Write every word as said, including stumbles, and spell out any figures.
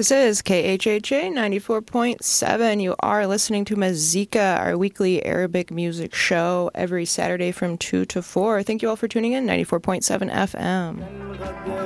This is K H H A ninety-four point seven. You are listening to Mazika, our weekly Arabic music show, every Saturday from two to four. Thank you all for tuning in, ninety-four point seven F M.